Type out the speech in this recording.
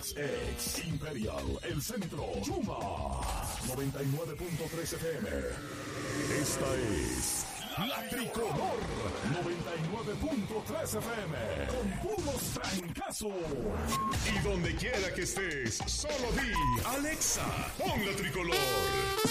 Ex Imperial, El Centro, Yuma, 99.3 FM. Esta es La Tricolor, 99.3 FM, con puros trancazos. Y donde quiera que estés, solo di, Alexa, pon La Tricolor.